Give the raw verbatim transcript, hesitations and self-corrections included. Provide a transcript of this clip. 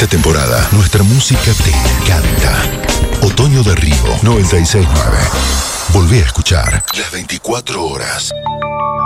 esta temporada, nuestra música te encanta. Otoño Derribo noventa y seis nueve. Volvé a escuchar las veinticuatro horas.